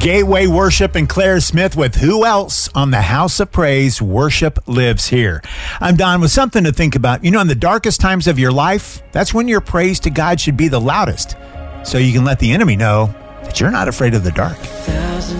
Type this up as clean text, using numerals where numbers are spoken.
Gateway Worship and Claire Smith with Who Else on the House of Praise. Worship lives here. I'm Don with something to think about. In the darkest times of your life, that's when your praise to God should be the loudest. So you can let the enemy know that you're not afraid of the dark.